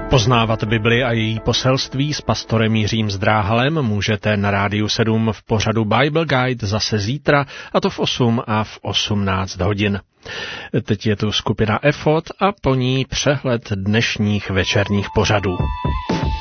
Poznávat Bibli a její poselství s pastorem Jiřím Zdráhalem můžete na Rádiu 7 v pořadu Bible Guide zase zítra, a to v 8 a v 18 hodin. Teď je tu skupina Efod a po ní přehled dnešních večerních pořadů.